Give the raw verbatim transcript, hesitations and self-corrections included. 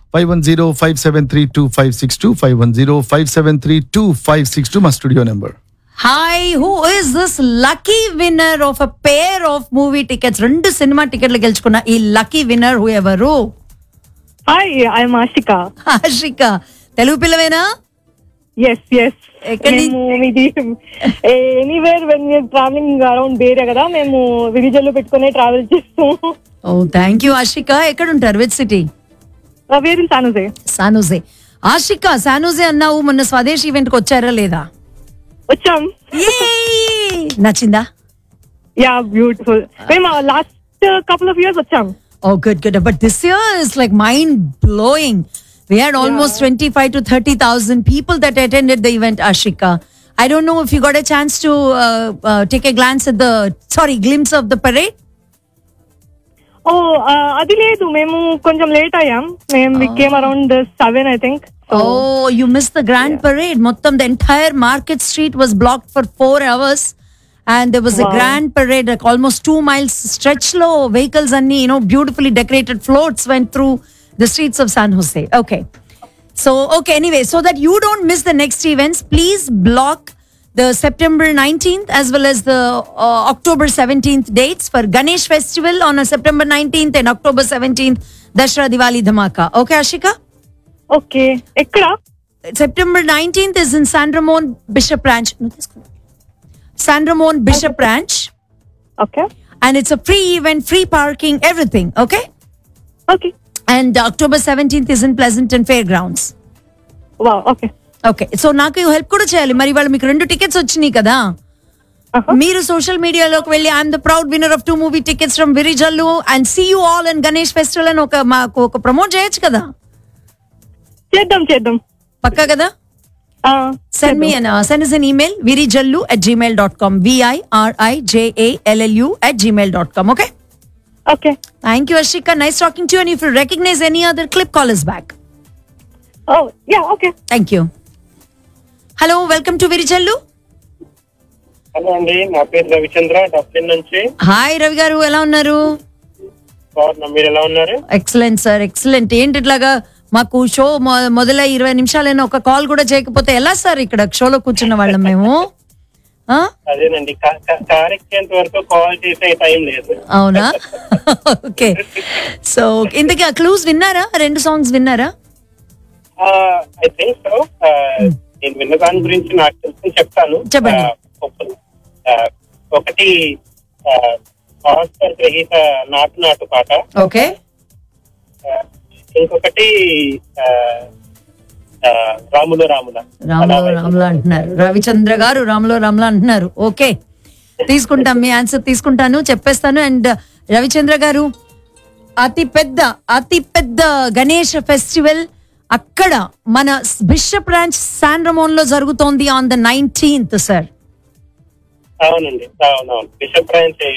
Five one zero five seven three two five six two five one zero five seven three two five six two మా studio number. Hi, who is this lucky winner of a pair of movie tickets? రెండు cinema టికెట్లు గెలుచుకున్న ఈ lucky winner who ఎవరు? Hi, I'm Ashika. Ashika, Telugu పిల్లవేనా? Yes yes. ఎక్కడి మేము ఇది anywhere when you're travelling around area కదా, మేము విరిజల్లో పెట్టుకునే ట్రావెల్ చేస్తాం. ఓ థ్యాంక్ యూ ఆషిక. ఎక్కడ ఉంటారు? Which city? Wear in San హోసే. San హోసే. Ashika, San హోసే అన్నావు, మొన్న స్వదేశ్ ఈవెంట్ కి వచ్చారా లేదా? వచ్చాం. నచ్చిందా? Yeah, beautiful. మేము లాస్ట్ కపుల్ ఆఫ్ ఇయర్స్ వచ్చాం. Oh, good, good. But this year is like mind-blowing. We had almost yeah. twenty-five to thirty thousand people that attended the event, Ashika. I don't know if you got a chance to uh, uh, take a glance at the, sorry, glimpse of the parade. Oh, అది లేదు, మేము కొంచెం late అయ్యాం. మేము we came around seven, I think. So, oh, you missed the grand yeah. parade. Mottam, the entire Market Street was blocked for four hours. And there was wow. a grand parade, like almost two miles stretch low. Vehicles and, you know, beautifully decorated floats went through the streets of San Jose. Okay. So, okay, anyway, so that you don't miss the next events, please block the September nineteenth as well as the uh, October seventeenth dates for Ganesh Festival on uh, September nineteenth and October seventeenth, Dashra Diwali Dhamaka. Okay, Ashika? Okay. Ekkada? September nineteenth is in San Ramon Bishop Ranch. No, this San Ramon Bishop okay. Ranch. Okay. And it's a free event, free parking, everything. Okay? Okay. And uh, October seventeenth is in Pleasanton Fairgrounds. Wow, okay. Okay. So, నాకు help కూడా చేయాలి. మరి వాళ్ళు మీకు రెండు tickets వచ్చినాయి కదా, మీరు సోషల్ మీడియాలోకి వెళ్ళి I'm the proud winner of two movie tickets from Virijallu and see you all and Ganesh festival అని ఒక మాకు ఒక ప్రమోట్ చేయొచ్చు కదా. చేద్దాం చేద్దాం. పక్కా కదా? Send me an uh, send us an email virijallu at gmail dot com. V I R I J A L L U at gmail dot com. Okay? Okay. Thank you, Ashika. Nice talking to you. And if you recognize any other clip, call us back. Oh, yeah, okay. Thank you. Hello, welcome to Virijallu. Hello అండి, నా పేరు Ravichandra, Dublin నుంచి. Hi Ravi గారు, ఎలా ఉన్నారు? మీరు ఎలా ఉన్నారు? Excellent sir, excellent. ఏంటి ఇట్లాగా మాకు షో మొదలై ఇరవై నిమిషాలైనా ఒక కాల్ కూడా చేయకపోతే ఎలా సార్? ఇక్కడ షోలో కూర్చున్న వాళ్ళం మేము. అదేనండి, కారెక్ట్ వరకు కాల్ చేసే టైం లేదు. అవునా? ఓకే. సో ఇంతకీ ఆ క్లూస్ విన్నారా? రెండు సాంగ్స్ విన్నారా? I think so. నేను విన్న దాని గురించి నాకు తెలుసు, చెప్తాను. చెప్పండి. ఒకటి ఆస్కర్ గ్రహీత నాటు నాటు పాట. ఓకే. ఇంకొకటి రాములో రాముల. రాములో రాముల అంటున్నారు రవిచంద్ర గారు, రాములో రాముల అంటున్నారు. ఓకే, తీసుకుంటాం, మీ ఆన్సర్ తీసుకుంటాను, చెప్పేస్తాను. అండ్ రవిచంద్ర గారు, అతి పెద్ద అతి పెద్ద గణేష్ ఫెస్టివల్ అక్కడ మన బిషప్ రాంచ్ శాన్ రమోన్ లో జరుగుతోంది ఆన్ ద నైన్టీన్త్ సార్. అవునండి, అవునవును. Bishop ranch